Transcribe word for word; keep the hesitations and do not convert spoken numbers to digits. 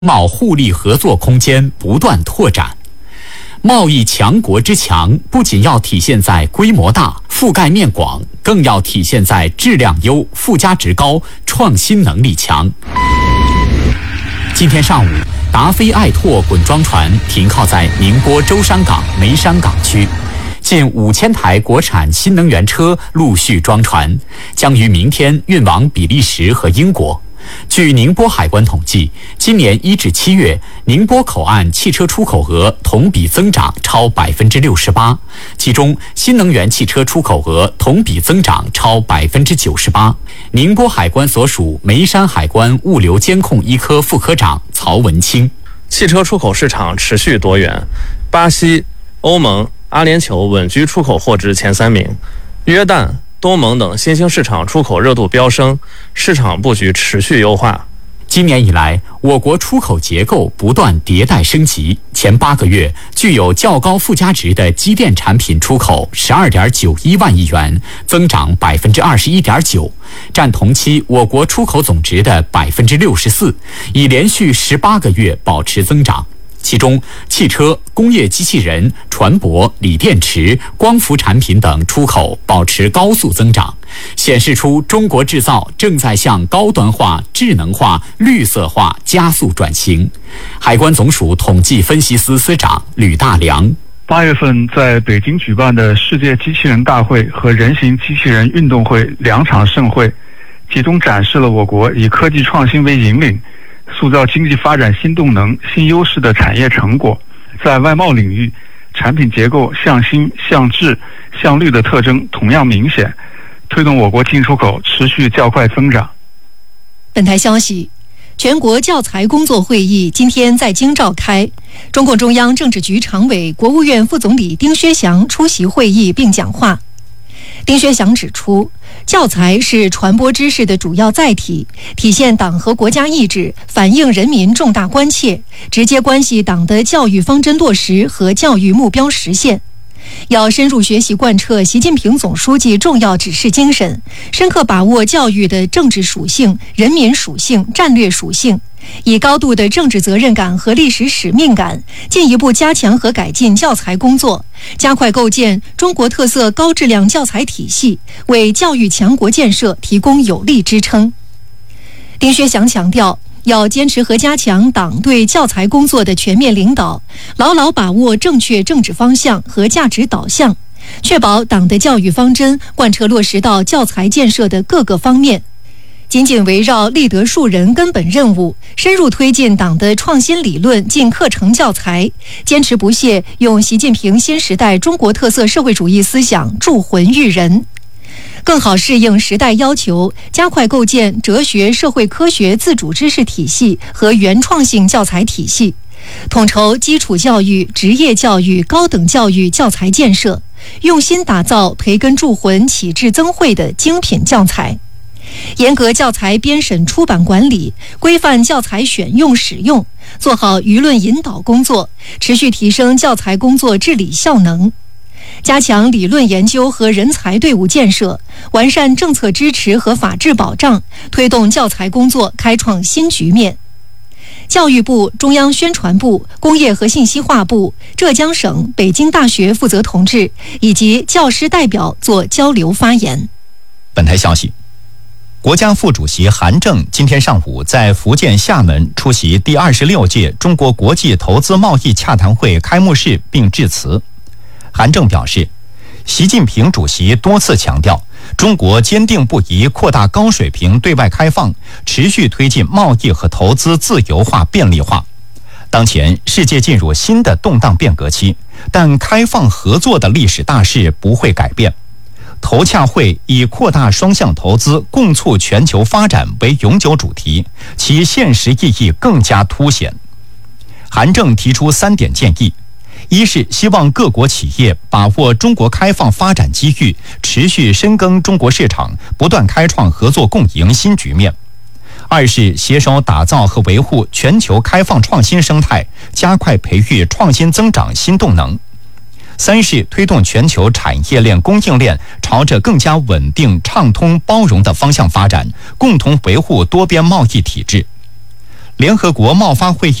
贸互利合作空间不断拓展。贸易强国之强，不仅要体现在规模大、覆盖面广，更要体现在质量优、附加值高、创新能力强。今天上午，达飞爱拓滚装船停靠在宁波舟山港梅山港区，近五千台国产新能源车陆续装船，将于明天运往比利时和英国。据宁波海关统计，今年一至七月，宁波口岸汽车出口额同比增长超百分之六十八，其中新能源汽车出口额同比增长超百分之九十八。宁波海关所属梅山海关物流监控一科副科长曹文清： 汽车出口市场持续多元，巴西、欧盟、阿联酋稳居出口货值前三名，约旦、东盟等新兴市场出口热度飙升，市场布局持续优化。 今年以来，我国出口结构不断迭代升级。前八个月，具有较高附加值的机电产品出口十二点九一万亿元，增长百分之二十一点九，占同期我国出口总值的百分之六十四，已连续十八个月保持增长。其中，汽车、工业机器人、船舶、锂电池、光伏产品等出口保持高速增长，显示出中国制造正在向高端化、智能化、绿色化加速转型。海关总署统计分析司司长吕大良： 八月份在北京举办的世界机器人大会和人形机器人运动会两场盛会，集中展示了我国以科技创新为引领，塑造经济发展新动能、新优势的产业成果。在外贸领域，产品结构向新、向质、向绿的特征同样明显，推动我国进出口持续较快增长。 本台消息，全国教材工作会议今天在京召开，中共中央政治局常委、国务院副总理丁薛祥出席会议并讲话。丁薛祥指出，教材是传播知识的主要载体，体现党和国家意志，反映人民重大关切，直接关系党的教育方针落实和教育目标实现。要深入学习贯彻习近平总书记重要指示精神，深刻把握教育的政治属性、人民属性、战略属性，以高度的政治责任感和历史使命感，进一步加强和改进教材工作，加快构建中国特色高质量教材体系，为教育强国建设提供有力支撑。丁薛祥强调，要坚持和加强党对教材工作的全面领导，牢牢把握正确政治方向和价值导向，确保党的教育方针贯彻落实到教材建设的各个方面。紧紧围绕立德树人根本任务，深入推进党的创新理论进课程教材，坚持不懈用习近平新时代中国特色社会主义思想铸魂育人，更好适应时代要求，加快构建哲学、社会科学自主知识体系和原创性教材体系，统筹基础教育、职业教育、高等教育教材建设，用心打造培根铸魂、启智增慧的精品教材。严格教材编审出版管理，规范教材选用使用，做好舆论引导工作，持续提升教材工作治理效能，加强理论研究和人才队伍建设，完善政策支持和法治保障，推动教材工作开创新局面。教育部、中央宣传部、工业和信息化部、浙江省、北京大学负责同志以及教师代表做交流发言。 本台消息，国家副主席韩正今天上午在福建厦门出席第二十六届中国国际投资贸易洽谈会开幕式并致辞。韩正表示，习近平主席多次强调，中国坚定不移扩大高水平对外开放，持续推进贸易和投资自由化便利化。当前世界进入新的动荡变革期，但开放合作的历史大势不会改变。投洽会以扩大双向投资、共促全球发展为永久主题，其现实意义更加凸显。韩正提出三点建议：一是希望各国企业把握中国开放发展机遇，持续深耕中国市场，不断开创合作共赢新局面；二是携手打造和维护全球开放创新生态，加快培育创新增长新动能；三是推动全球产业链供应链朝着更加稳定、畅通、包容的方向发展，共同维护多边贸易体制。 联合国贸发会议